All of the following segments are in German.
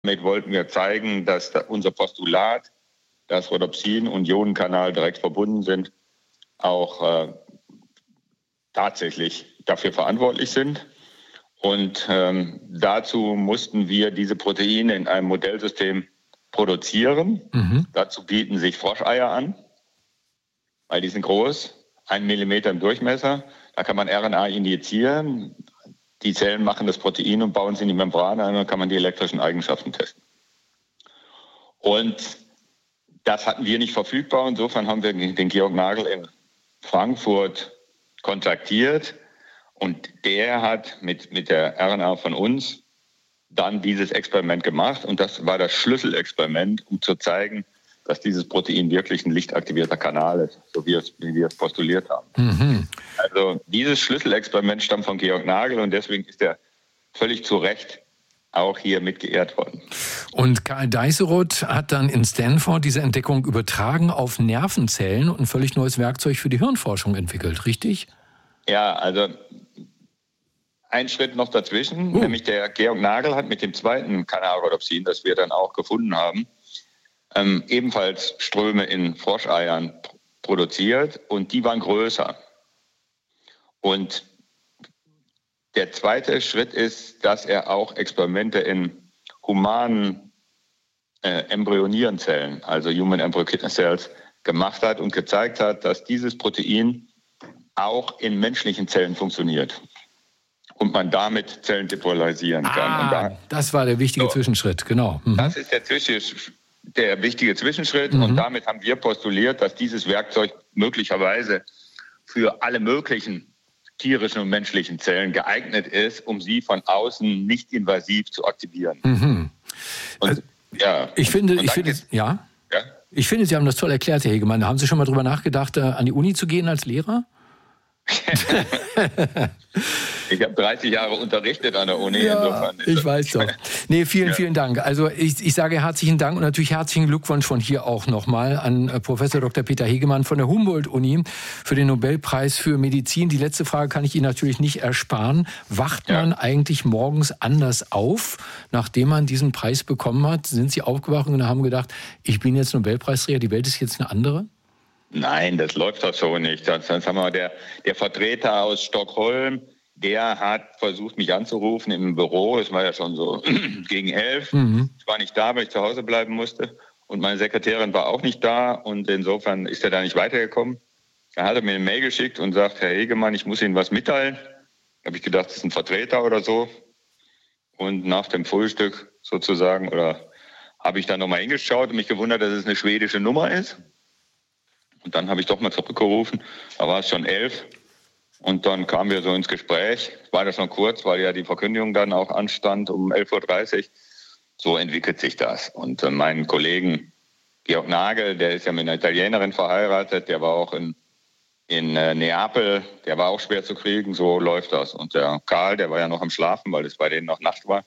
Damit wollten wir zeigen, dass unser Postulat, dass Rhodopsin und Ionenkanal direkt verbunden sind, auch tatsächlich dafür verantwortlich sind. Und dazu mussten wir diese Proteine in einem Modellsystem produzieren. Dazu bieten sich Froscheier an, weil die sind groß, 1 Millimeter im Durchmesser. Da kann man RNA injizieren. Die Zellen machen das Protein und bauen sie in die Membran ein, dann kann man die elektrischen Eigenschaften testen. Und das hatten wir nicht verfügbar. Insofern haben wir den Georg Nagel in Frankfurt kontaktiert und der hat mit der RNA von uns dann dieses Experiment gemacht. Und das war das Schlüsselexperiment, um zu zeigen, dass dieses Protein wirklich ein lichtaktivierter Kanal ist, so wie wir es postuliert haben. Also dieses Schlüsselexperiment stammt von Georg Nagel und deswegen ist er völlig zu Recht auch hier mit geehrt worden. Und Karl Deisseroth hat dann in Stanford diese Entdeckung übertragen auf Nervenzellen und ein völlig neues Werkzeug für die Hirnforschung entwickelt, richtig? Ja, also ein Schritt noch dazwischen, nämlich der Georg Nagel hat mit dem zweiten Kanalrhodopsin, das wir dann auch gefunden haben, ebenfalls Ströme in Froscheiern produziert und die waren größer. Und der zweite Schritt ist, dass er auch Experimente in humanen Embryonierenzellen, also Human Embryo Kidney Cells, gemacht hat und gezeigt hat, dass dieses Protein auch in menschlichen Zellen funktioniert und man damit Zellen depolarysieren kann. Und das war der wichtige Zwischenschritt, genau. Das ist der wichtige Zwischenschritt und damit haben wir postuliert, dass dieses Werkzeug möglicherweise für alle möglichen tierischen und menschlichen Zellen geeignet ist, um sie von außen nicht invasiv zu aktivieren. Und, Ich finde, Sie haben das toll erklärt, Herr Hegemann. Haben Sie schon mal drüber nachgedacht, an die Uni zu gehen als Lehrer? Ich habe 30 Jahre unterrichtet an der Uni. Ja, ich weiß doch. Nee, vielen Dank. Also ich sage herzlichen Dank und natürlich herzlichen Glückwunsch von hier auch nochmal an Professor Dr. Peter Hegemann von der Humboldt-Uni für den Nobelpreis für Medizin. Die letzte Frage kann ich Ihnen natürlich nicht ersparen. Wacht man eigentlich morgens anders auf, nachdem man diesen Preis bekommen hat? Sind Sie aufgewacht und haben gedacht, ich bin jetzt Nobelpreisträger, die Welt ist jetzt eine andere? Nein, das läuft doch so nicht. Das haben wir, der Vertreter aus Stockholm, der hat versucht, mich anzurufen im Büro. Es war ja schon so gegen 11. Ich war nicht da, weil ich zu Hause bleiben musste. Und meine Sekretärin war auch nicht da. Und insofern ist er da nicht weitergekommen. Er hat mir eine Mail geschickt und sagt, Herr Hegemann, ich muss Ihnen was mitteilen. Da habe ich gedacht, das ist ein Vertreter oder so. Und nach dem Frühstück sozusagen, habe ich dann nochmal hingeschaut und mich gewundert, dass es eine schwedische Nummer ist. Und dann habe ich doch mal zurückgerufen. Da war es schon 11. Und dann kamen wir so ins Gespräch. War das noch kurz, weil ja die Verkündigung dann auch anstand um 11.30 Uhr. So entwickelt sich das. Und meinen Kollegen Georg Nagel, der ist ja mit einer Italienerin verheiratet, der war auch in Neapel, der war auch schwer zu kriegen. So läuft das. Und der Karl, der war ja noch am Schlafen, weil es bei denen noch Nacht war.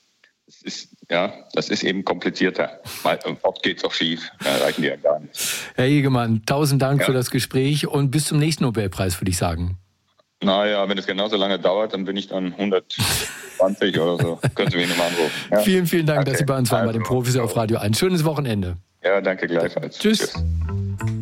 Das ist eben komplizierter. Oft geht es auch schief, da erreichen die ja gar nicht. Herr Hegemann, 1000 Dank für das Gespräch und bis zum nächsten Nobelpreis, würde ich sagen. Naja, wenn es genauso lange dauert, dann bin ich dann 120 oder so. Können Sie mich nochmal anrufen. Ja? Vielen Dank, dass Sie bei uns waren, bei den Profis auf Radio 1. Schönes Wochenende. Ja, danke gleichfalls. Tschüss.